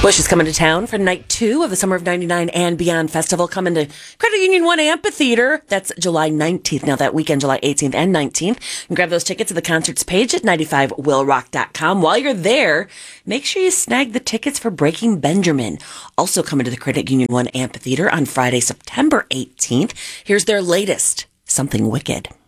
Bush is coming to town for night 2 of the Summer of 99 and Beyond Festival, coming to Credit Union 1 Amphitheater. That's July 19th. Now that weekend, July 18th and 19th. You can grab those tickets at the concerts page at 95willrock.com. While you're there, make sure you snag the tickets for Breaking Benjamin. Also coming to the Credit Union 1 Amphitheater on Friday, September 18th. Here's their latest, Something Wicked.